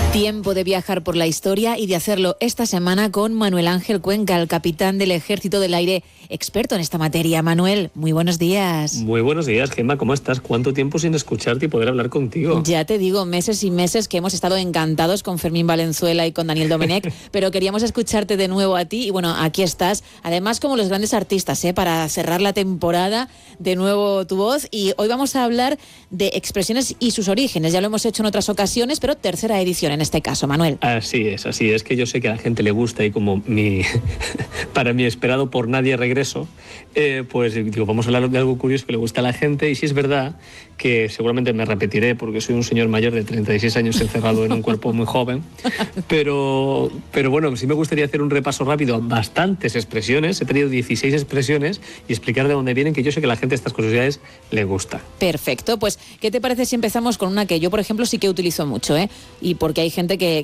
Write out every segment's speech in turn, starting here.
Tiempo de viajar por la historia y de hacerlo esta semana con Manuel Ángel Cuenca, el capitán del Ejército del Aire, experto en esta materia. Manuel, muy buenos días. Muy buenos días, Gemma, ¿cómo estás? ¿Cuánto tiempo sin escucharte y poder hablar contigo? Ya te digo, meses y meses que hemos estado encantados con Fermín Valenzuela y con Daniel Domenech, pero queríamos escucharte de nuevo a ti y bueno, aquí estás. Además, como los grandes artistas, para cerrar la temporada, de nuevo tu voz. Y hoy vamos a hablar de expresiones y sus orígenes. Ya lo hemos hecho en otras ocasiones, pero tercera edición en este caso, Manuel. Así es que yo sé que a la gente le gusta y como para mi esperado por nadie regreso, pues digo, vamos a hablar de algo curioso que le gusta a la gente. Y sí es verdad que seguramente me repetiré porque soy un señor mayor de 36 años encerrado en un cuerpo muy joven, pero bueno, sí me gustaría hacer un repaso rápido a bastantes expresiones. He tenido 16 expresiones y explicar de dónde vienen, que yo sé que a la gente estas curiosidades le gusta. Perfecto, pues ¿qué te parece si empezamos con una que yo, por ejemplo, sí que utilizo mucho, y porque hay gente que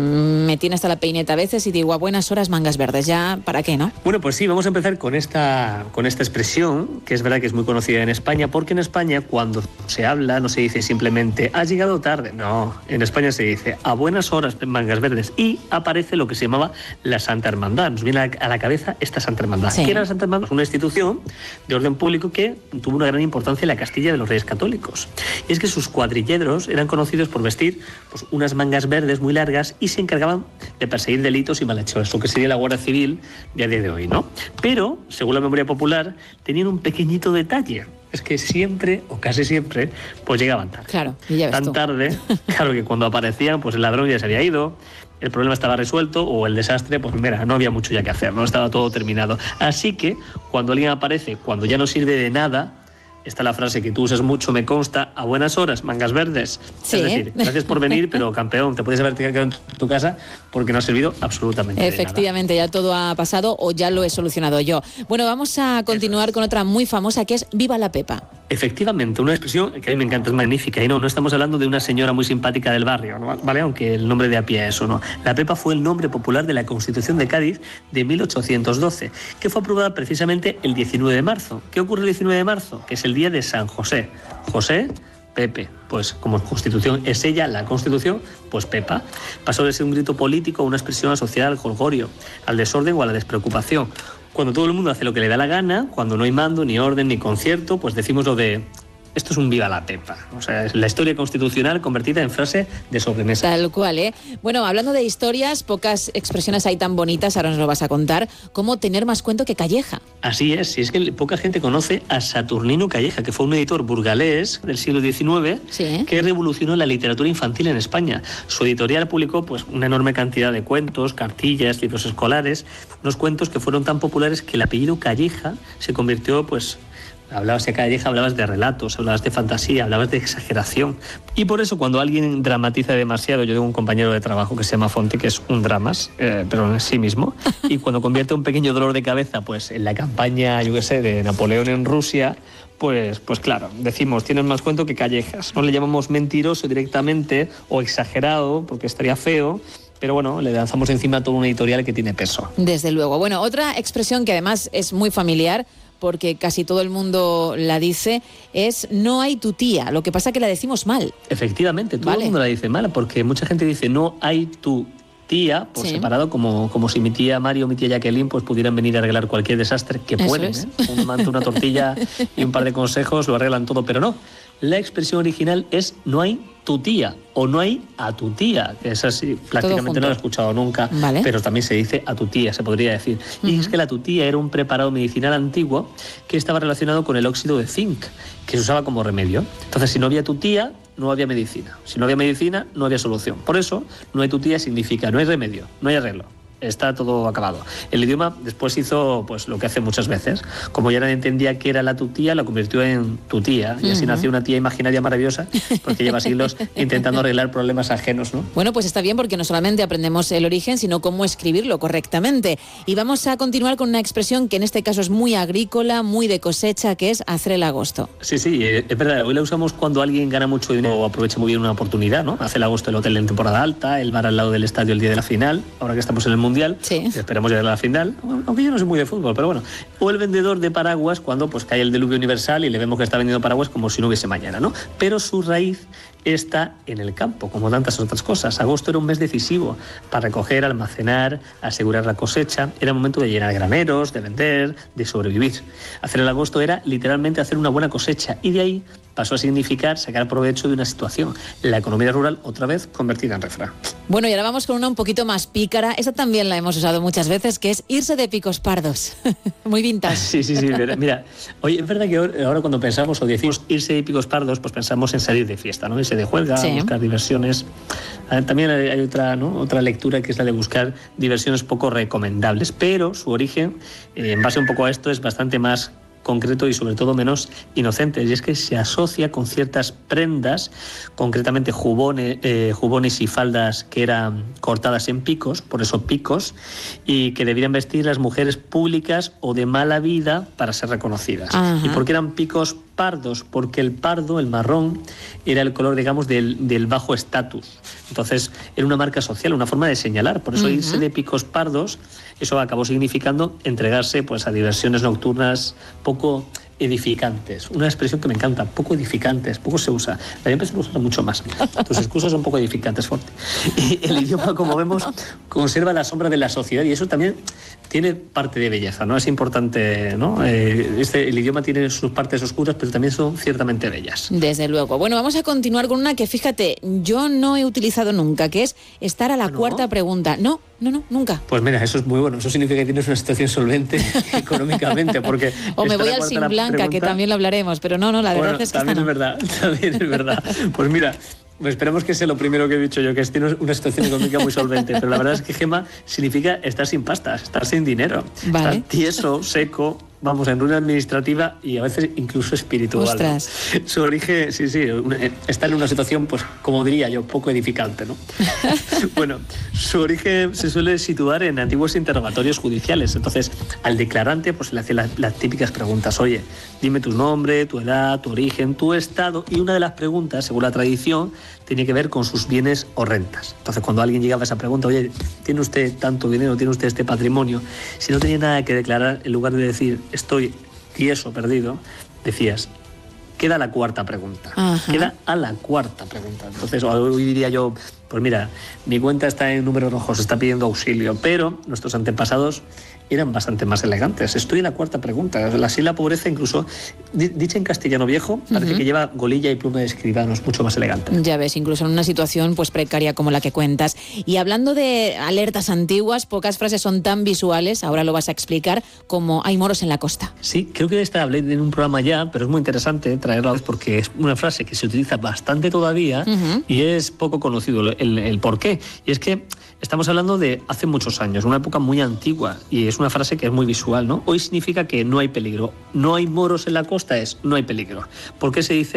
me tiene hasta la peineta a veces y digo, a buenas horas mangas verdes, ya, ¿para qué, no? Bueno, pues sí, vamos a empezar con esta expresión, que es verdad que es muy conocida en España, porque en España cuando se habla no se dice simplemente has llegado tarde, no, en España se dice a buenas horas mangas verdes y aparece lo que se llamaba la Santa Hermandad. Nos viene a la cabeza esta Santa Hermandad. Sí. ¿Qué era la Santa Hermandad? Una institución de orden público que tuvo una gran importancia en la Castilla de los Reyes Católicos. Y es que sus cuadrilleros eran conocidos por vestir pues, unas mangas verdes muy largas y se encargaban de perseguir delitos y malhechores, lo que sería la Guardia Civil de a día de hoy, ¿no? Pero, según la memoria popular, tenían un pequeñito detalle. Es que siempre, o casi siempre, pues llegaban tarde. Claro, y ya ves tan tú. Tarde, claro que cuando aparecían, pues el ladrón ya se había ido, el problema estaba resuelto, o el desastre, pues mira, no había mucho ya que hacer, no estaba todo terminado. Así que, cuando alguien aparece, cuando ya no sirve de nada, está la frase que tú usas mucho, me consta, a buenas horas, mangas verdes. Sí, es decir, gracias por venir, pero campeón, te puedes haber quedado en tu casa porque no ha servido absolutamente de nada. Efectivamente, ya todo ha pasado o ya lo he solucionado yo. Bueno, vamos a continuar con otra muy famosa que es Viva la Pepa. Efectivamente, una expresión que a mí me encanta, es magnífica. Y no estamos hablando de una señora muy simpática del barrio, ¿no? ¿Vale? Aunque el nombre de a pie es eso, ¿no? La Pepa fue el nombre popular de la Constitución de Cádiz de 1812, que fue aprobada precisamente el 19 de marzo. ¿Qué ocurre el 19 de marzo? Que es el día de San José. José, Pepe, pues como Constitución es ella, la Constitución, pues Pepa. Pasó de ser un grito político a una expresión asociada al jolgorio, al desorden o a la despreocupación. Cuando todo el mundo hace lo que le da la gana, cuando no hay mando, ni orden, ni concierto, pues decimos lo de esto es un viva la Pepa. O sea, es la historia constitucional convertida en frase de sobremesa. Tal cual, Bueno, hablando de historias, pocas expresiones hay tan bonitas, ahora nos lo vas a contar, como tener más cuento que Calleja. Así es, y es que poca gente conoce a Saturnino Calleja, que fue un editor burgalés del siglo XIX, Sí. que revolucionó la literatura infantil en España. Su editorial publicó pues, una enorme cantidad de cuentos, cartillas, libros escolares, unos cuentos que fueron tan populares que el apellido Calleja se convirtió, pues, hablabas de Calleja, hablabas de relatos, hablabas de fantasía, hablabas de exageración. Y por eso cuando alguien dramatiza demasiado, yo tengo un compañero de trabajo que se llama Fonte, que es un dramas, pero en sí mismo, y cuando convierte un pequeño dolor de cabeza pues en la campaña, yo qué sé, de Napoleón en Rusia, pues claro, decimos, tienes más cuento que Callejas. No le llamamos mentiroso directamente o exagerado, porque estaría feo, pero bueno, le lanzamos encima todo un editorial que tiene peso. Desde luego. Bueno, otra expresión que además es muy familiar, porque casi todo el mundo la dice, es no hay tu tía. Lo que pasa es que la decimos mal. Efectivamente, todo el mundo la dice mal, porque mucha gente dice no hay tu tía por separado, como si mi tía Mario o mi tía Jacqueline pues pudieran venir a arreglar cualquier desastre, que pueden, un manto, una tortilla y un par de consejos lo arreglan todo, pero no. La expresión original es no hay tu tía o no hay a tu tía, que es así, prácticamente no lo he escuchado nunca, pero también se dice a tu tía, se podría decir. Y es que la tutía era un preparado medicinal antiguo que estaba relacionado con el óxido de zinc, que se usaba como remedio. Entonces, si no había tutía, no había medicina. Si no había medicina, no había solución. Por eso, no hay tutía significa no hay remedio, no hay arreglo. Está todo acabado. El idioma después hizo pues lo que hace muchas veces. Como ya nadie entendía qué era la tutía, la convirtió en tu tía. Y así nació una tía imaginaria maravillosa, porque lleva siglos intentando arreglar problemas ajenos, ¿no? Bueno, pues está bien, porque no solamente aprendemos el origen, sino cómo escribirlo correctamente. Y vamos a continuar con una expresión que en este caso es muy agrícola, muy de cosecha, que es hacer el agosto. Sí, es verdad. Hoy la usamos cuando alguien gana mucho dinero o aprovecha muy bien una oportunidad, ¿no? Hace el agosto el hotel en temporada alta, el bar al lado del estadio el día de la final, ahora que estamos en el Mundial. Esperamos llegar a la final, aunque yo no soy muy de fútbol, pero bueno. O el vendedor de paraguas cuando pues cae el diluvio universal y le vemos que está vendiendo paraguas como si no hubiese mañana, ¿no? Pero su raíz está en el campo, como tantas otras cosas. Agosto era un mes decisivo para recoger, almacenar, asegurar la cosecha. Era el momento de llenar graneros, de vender, de sobrevivir. Hacer el agosto era literalmente hacer una buena cosecha, y de ahí pasó a significar sacar provecho de una situación. La economía rural, otra vez, convertida en refrán. Bueno, y ahora vamos con una un poquito más pícara. Esa también la hemos usado muchas veces, que es irse de picos pardos. Muy vintage. Sí. Mira, oye, es verdad que ahora cuando pensamos o decimos irse de picos pardos, pues pensamos en salir de fiesta, ¿no? Irse de juerga, buscar diversiones. También hay otra lectura, que es la de buscar diversiones poco recomendables, pero su origen, en base un poco a esto, es bastante más concreto y sobre todo menos inocente, y es que se asocia con ciertas prendas, concretamente jubones y faldas que eran cortadas en picos, por eso picos, y que debían vestir las mujeres públicas o de mala vida para ser reconocidas. Ajá. ¿Y por qué eran picos pardos? Porque el pardo, el marrón, era el color, digamos, del bajo estatus. Entonces era una marca social, una forma de señalar. Por eso irse de picos pardos, eso acabó significando entregarse pues a diversiones nocturnas poco edificantes. Una expresión que me encanta, poco edificantes, poco se usa. La gente se usa mucho más. Tus excusas son poco edificantes, fuerte. Y el idioma, como vemos, conserva la sombra de la sociedad, y eso también tiene parte de belleza, ¿no? Es importante, ¿no? El idioma tiene sus partes oscuras, pero también son ciertamente bellas. Desde luego. Bueno, vamos a continuar con una que, fíjate, yo no he utilizado nunca, que es estar a la cuarta pregunta. No, nunca. Pues mira, eso es muy bueno. Eso significa que tienes una situación solvente económicamente, porque... O me voy al Sin Blanca, que también lo hablaremos, pero no, la verdad es que también es verdad, también es verdad. Pues mira, esperemos que sea lo primero que he dicho yo, que tienes una situación económica muy solvente, pero la verdad es que, Gemma, significa estar sin pasta, estar sin dinero, estar tieso, seco, vamos, en ruina administrativa y a veces incluso espiritual. Ostras. ¿No? Su origen, sí, está en una situación, pues, como diría yo, poco edificante, ¿no? Bueno, su origen se suele situar en antiguos interrogatorios judiciales. Entonces, al declarante, pues, se le hacen las típicas preguntas. Oye, dime tu nombre, tu edad, tu origen, tu estado. Y una de las preguntas, según la tradición, tiene que ver con sus bienes o rentas. Entonces, cuando alguien llegaba a esa pregunta, oye, ¿tiene usted tanto dinero? ¿Tiene usted este patrimonio? Si no tenía nada que declarar, en lugar de decir estoy tieso, perdido, decías, queda la cuarta pregunta. Ajá. Queda a la cuarta pregunta. Entonces, hoy diría yo, pues mira, mi cuenta está en números rojos, está pidiendo auxilio, pero nuestros antepasados eran bastante más elegantes. Estoy en la cuarta pregunta. La sílaba pobreza, incluso dicha en castellano viejo, parece que lleva golilla y pluma de escribanos, mucho más elegante. Ya ves, incluso en una situación pues precaria como la que cuentas. Y hablando de alertas antiguas, pocas frases son tan visuales, ahora lo vas a explicar, como hay moros en la costa. Sí, creo que de esta hablé en un programa ya, pero es muy interesante traerla porque es una frase que se utiliza bastante todavía y es poco conocido el por qué. Y es que estamos hablando de hace muchos años, una época muy antigua, y es una frase que es muy visual, ¿no? Hoy significa que no hay peligro. No hay moros en la costa, es no hay peligro. ¿Por qué se dice?